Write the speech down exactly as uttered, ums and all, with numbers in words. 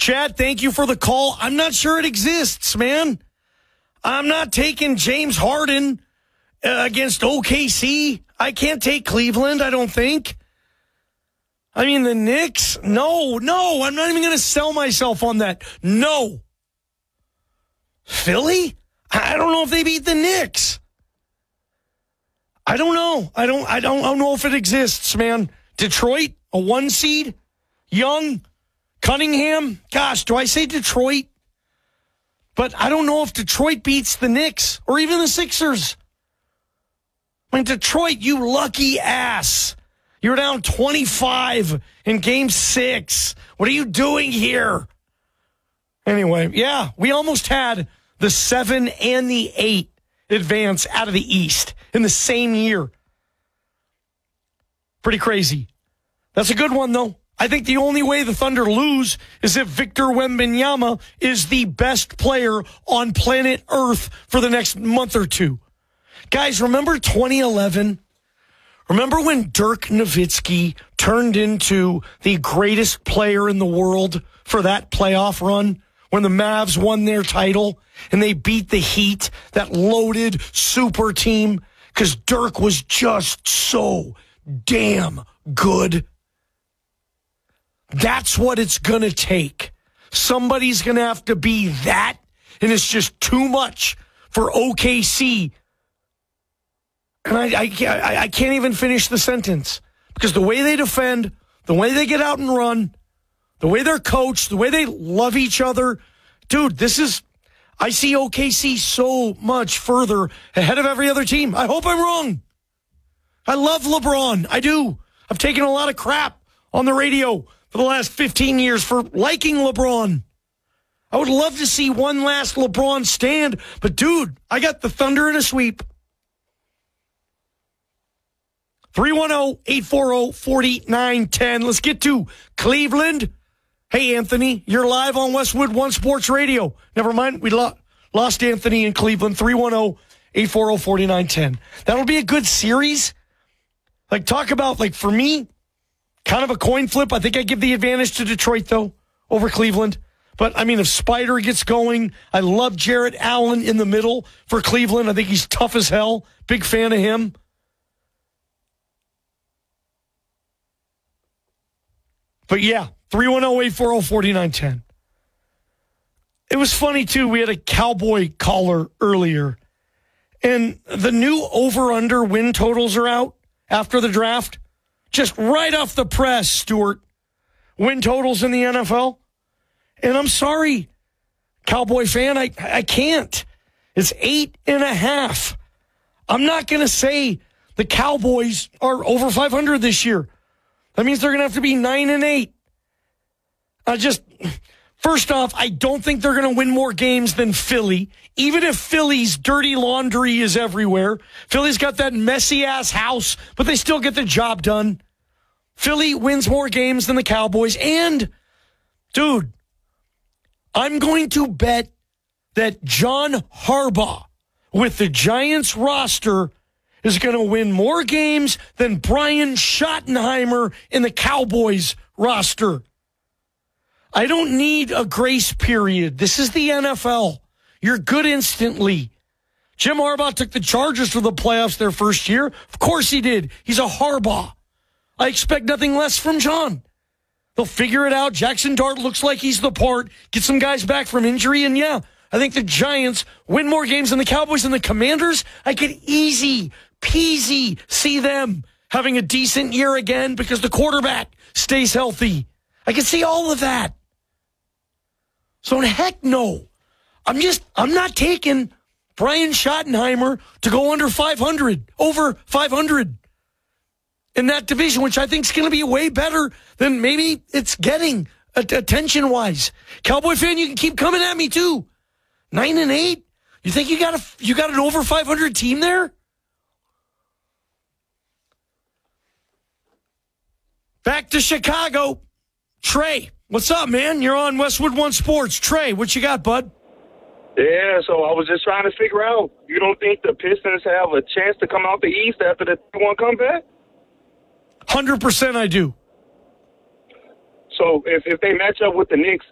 Chad, thank you for the call. I'm not sure it exists, man. I'm not taking James Harden uh, against O K C. I can't take Cleveland, I don't think. I mean, the Knicks? No, no, I'm not even going to sell myself on that. No. Philly? I don't know if they beat the Knicks. I don't know. I don't, I don't, I don't know if it exists, man. Detroit, a one seed? Young? Cunningham? Gosh, do I say Detroit? But I don't know if Detroit beats the Knicks or even the Sixers. I mean, Detroit, you lucky ass. You're down twenty-five in game six. What are you doing here? Anyway, yeah, we almost had the seven and the eight advance out of the East in the same year. Pretty crazy. That's a good one, though. I think the only way the Thunder lose is if Victor Wembanyama is the best player on planet Earth for the next month or two. Guys, remember twenty eleven? Remember when Dirk Nowitzki turned into the greatest player in the world for that playoff run? When the Mavs won their title and they beat the Heat, that loaded super team, because Dirk was just so damn good. That's what it's going to take. Somebody's going to have to be that, and it's just too much for O K C. And I, I, can't, I, I can't even finish the sentence, because the way they defend, the way they get out and run, the way they're coached, the way they love each other, dude, this is, I see O K C so much further ahead of every other team. I hope I'm wrong. I love LeBron. I do. I've taken a lot of crap on the radio for the last fifteen years for liking LeBron. I would love to see one last LeBron stand, but dude, I got the Thunder in a sweep. three one zero, eight four zero, four nine one zero. Let's get to Cleveland. Hey, Anthony, you're live on Westwood One Sports Radio. Never mind, we lo- lost Anthony in Cleveland. three one zero, eight four zero, four nine one zero. That'll be a good series. Like, talk about, like, for me, kind of a coin flip. I think I give the advantage to Detroit, though, over Cleveland. But, I mean, if Spider gets going, I love Jarrett Allen in the middle for Cleveland. I think he's tough as hell. Big fan of him. But, yeah, three one zero, eight four zero, four nine one zero. It was funny, too. We had a Cowboy caller earlier. And the new over-under win totals are out after the draft. Just right off the press, Stuart. Win totals in the N F L. And I'm sorry, Cowboy fan, I, I can't. It's eight and a half. I'm not going to say the Cowboys are over five hundred this year. That means they're going to have to be nine and eight. I just, first off, I don't think they're going to win more games than Philly. Even if Philly's dirty laundry is everywhere. Philly's got that messy-ass house, but they still get the job done. Philly wins more games than the Cowboys. And, dude, I'm going to bet that John Harbaugh with the Giants roster is going to win more games than Brian Schottenheimer in the Cowboys roster. I don't need a grace period. This is the N F L. You're good instantly. Jim Harbaugh took the Chargers to the playoffs their first year. Of course he did. He's a Harbaugh. I expect nothing less from John. They'll figure it out. Jackson Dart looks like he's the part. Get some guys back from injury, and yeah, I think the Giants win more games than the Cowboys and the Commanders. I could easy peasy see them having a decent year again because the quarterback stays healthy. I can see all of that. So heck no. I'm just, I'm not taking Brian Schottenheimer to go under five hundred, over five hundred in that division, which I think is going to be way better than maybe it's getting attention-wise. Cowboy fan, you can keep coming at me too. Nine and eight? You think you got a, you got an over five hundred team there? Back to Chicago. Trey, what's up, man? You're on Westwood One Sports. Trey, what you got, bud? Yeah, so I was just trying to figure out, you don't think the Pistons have a chance to come out the East after the three one comeback? one hundred percent I do. So if, if they match up with the Knicks,